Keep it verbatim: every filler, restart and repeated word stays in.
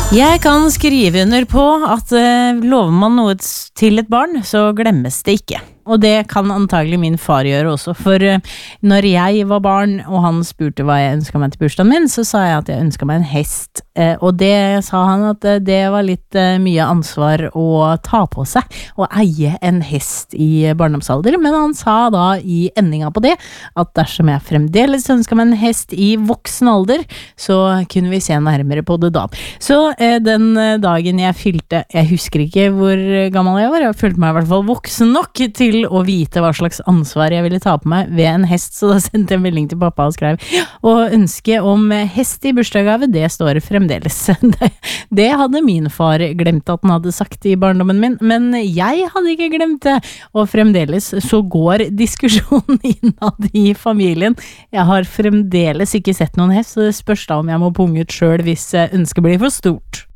Jeg kan skrive under på at uh, lover man noe til et barn, så glemmes det ikke. Og det kan antagelig min far gjøre også, for uh, når jeg var barn, og han spurte hva jeg ønsket meg til bursdagen min, så sa jeg at jeg ønsket meg en hest. Uh, og det sa han at uh, det var litt uh, mye ansvar å ta på seg, å eie en hest i barndomsalder. Men han sa da i endinga på det, at dersom jeg fremdeles ønsket meg en hest i voksen alder, så kunne vi se nærmere på det da. Så uh, den dagen jeg fylte, jeg husker ikke hvor gammel jeg var, jeg følte meg i hvert fall voksen nok til å vite hva slags ansvar jeg ville ta på meg ved en hest, så da sendte jeg en melding til pappa og skrev, og ønske om hest i bursdagsgave, det står fremdeles. Det, det hadde min far glemt at han hadde sagt i barndommen min, men jeg hadde ikke glemt det, og fremdeles så går diskusjonen innad i familien. Jeg har fremdeles ikke sett noen hest, så det spørs da om jeg må punge ut selv hvis ønsket blir for stort.